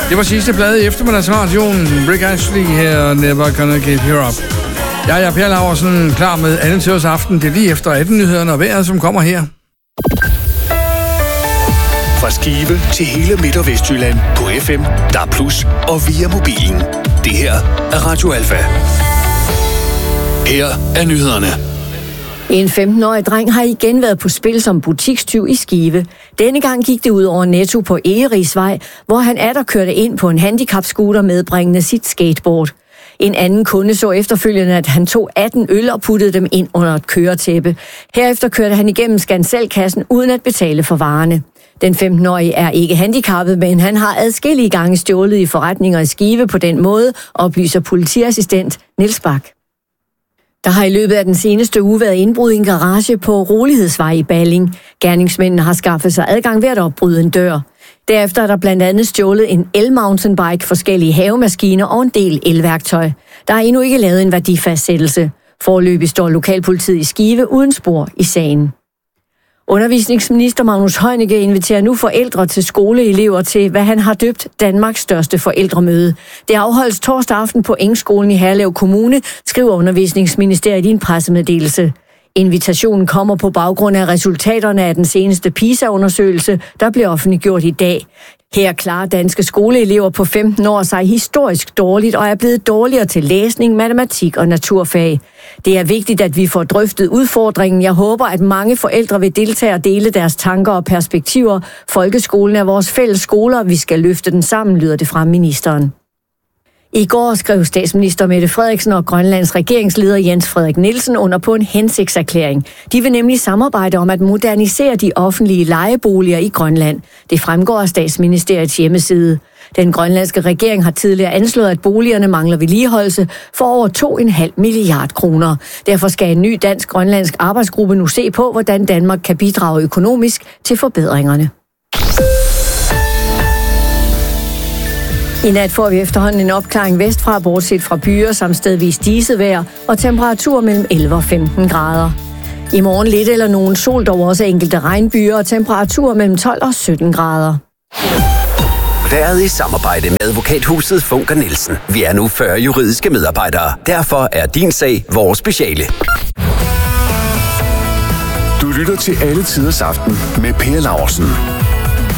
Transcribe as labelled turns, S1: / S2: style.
S1: Det var sidste plade i eftermiddagsradioen. Rick Astley her, Never Gonna Give You Up. Jeg er Per Laursen, klar med anden tirsdags aften. Det er lige efter 18-nyhederne og vejret, som kommer her.
S2: Fra Skive til hele Midt- og Vestjylland på FM, DAB+ og via mobilen. Det her er Radio Alfa. Her er nyhederne.
S3: En 15-årig dreng har igen været på spil som butikstyv i Skive. Denne gang gik det ud over Netto på Egerigsvej, hvor han atter kørte ind på en handicapscooter medbringende sit skateboard. En anden kunde så efterfølgende, at han tog 18 øl og puttede dem ind under et køretæppe. Herefter kørte han igennem Skanselkassen uden at betale for varerne. Den 15-årige er ikke handicappet, men han har adskillige gange stjålet i forretninger i Skive på den måde, oplyser politiassistent Niels Bak. Der har i løbet af den seneste uge været indbrud i en garage på Rolighedsvej i Balling. Gerningsmændene har skaffet sig adgang ved at opbryde en dør. Derefter er der blandt andet stjålet en el-mountainbike, forskellige havemaskiner og en del elværktøj. Der er endnu ikke lavet en værdifastsættelse. Foreløbig står lokalpolitiet i Skive uden spor i sagen. Undervisningsminister Magnus Heunicke inviterer nu forældre til skoleelever til, hvad han har døbt Danmarks største forældremøde. Det afholdes torsdag aften på Engskolen i Herlev Kommune, skriver Undervisningsministeriet i en pressemeddelelse. Invitationen kommer på baggrund af resultaterne af den seneste PISA-undersøgelse, der blev offentliggjort i dag. Her klarer danske skoleelever på 15 år sig historisk dårligt og er blevet dårligere til læsning, matematik og naturfag. Det er vigtigt, at vi får drøftet udfordringen. Jeg håber, at mange forældre vil deltage og dele deres tanker og perspektiver. Folkeskolen er vores fælles skoler, vi skal løfte den sammen, lyder det fra ministeren. I går skrev statsminister Mette Frederiksen og Grønlands regeringsleder Jens Frederik Nielsen under på en hensigtserklæring. De vil nemlig samarbejde om at modernisere de offentlige lejeboliger i Grønland. Det fremgår af statsministeriets hjemmeside. Den grønlandske regering har tidligere anslået, at boligerne mangler vedligeholdelse for over 2,5 milliard kroner. Derfor skal en ny dansk-grønlandsk arbejdsgruppe nu se på, hvordan Danmark kan bidrage økonomisk til forbedringerne. I nat får vi efterhånden en opklaring vestfra, bortset fra byer samt stedvis diset vejr og temperatur mellem 11 og 15 grader. I morgen lidt eller nogen sol, dog også enkelte regnbyer og temperatur mellem 12 og 17 grader.
S4: Været i samarbejde med advokathuset Funker Nielsen. Vi er nu 40 juridiske medarbejdere. Derfor er din sag vores speciale.
S2: Du lytter til Alle Tiders Aften med Per Laursen.